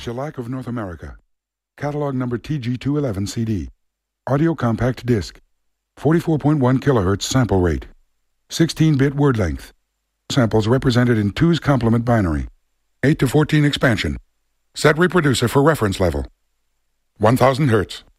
Shellac of North America. Catalog number TG211 CD. Audio compact disc. 44.1 kHz sample rate. 16-bit word length. Samples represented in 2's complement binary. 8 to 14 expansion. Set reproducer for reference level. 1000 Hz.